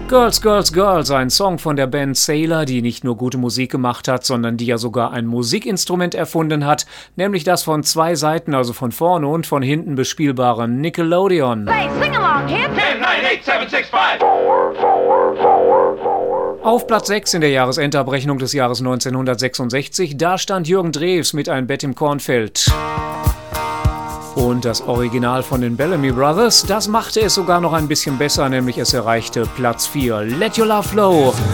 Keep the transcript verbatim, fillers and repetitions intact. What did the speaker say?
Girls, Girls, Girls, ein Song von der Band Sailor, die nicht nur gute Musik gemacht hat, sondern die ja sogar ein Musikinstrument erfunden hat, nämlich das von zwei Seiten, also von vorne und von hinten bespielbare Nickelodeon. Say, sing along, kids. ten, nine, eight, seven, six, five. Auf Platz sechs in der Jahresendabrechnung des Jahres neunzehnhundertsechsundsechzig, da stand Jürgen Drews mit Ein Bett im Kornfeld. Und das Original von den Bellamy Brothers, das machte es sogar noch ein bisschen besser, nämlich es erreichte Platz vier. Let Your Love Flow.